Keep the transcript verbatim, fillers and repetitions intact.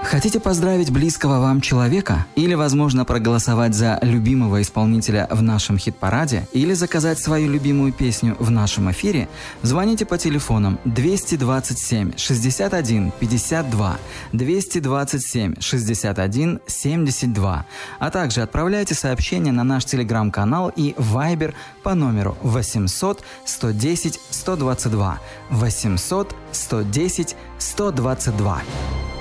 Хотите поздравить близкого вам человека? Или, возможно, проголосовать за любимого исполнителя в нашем хит-параде? Или заказать свою любимую песню в нашем эфире? Звоните по телефонам двести двадцать семь шестьдесят один пятьдесят два, двести двадцать семь шестьдесят один семьдесят два, а также отправляйте сообщения на наш телеграм-канал и Viber по номеру восемьсот сто десять сто двадцать два, восемьсот сто десять сто двадцать два.